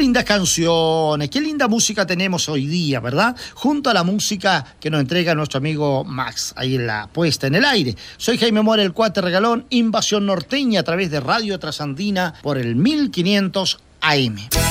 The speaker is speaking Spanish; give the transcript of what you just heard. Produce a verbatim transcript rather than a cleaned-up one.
lindas canciones, qué linda música tenemos hoy día, ¿verdad? Junto a la música que nos entrega nuestro amigo Max, ahí en la puesta en el aire. Soy Jaime Mora, el Cuate Regalón, Invasión Norteña a través de Radio Trasandina por el mil quinientos A M.